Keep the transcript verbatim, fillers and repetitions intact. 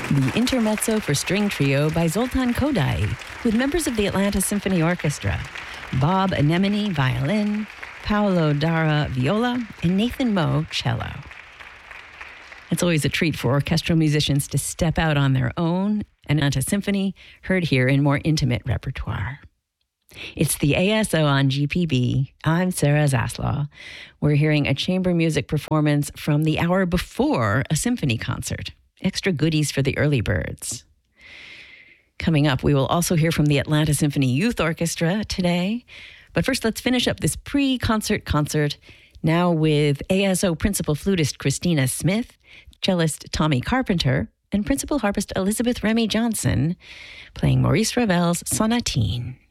The Intermezzo for String Trio by Zoltan Kodály, with members of the Atlanta Symphony Orchestra, Bob Anemone, violin, Paolo Dara, viola, and Nathan Moe, cello. It's always a treat for orchestral musicians to step out on their own, and Atlanta Symphony, heard here in more intimate repertoire. It's the A S O on G P B. I'm Sarah Zaslaw. We're hearing a chamber music performance from the hour before a symphony concert. Extra goodies for the early birds. Coming up, we will also hear from the Atlanta Symphony Youth Orchestra today. But first, let's finish up this pre-concert concert now with A S O principal flutist Christina Smith, cellist Tommy Carpenter, and principal harpist Elizabeth Remy Johnson playing Maurice Ravel's Sonatine.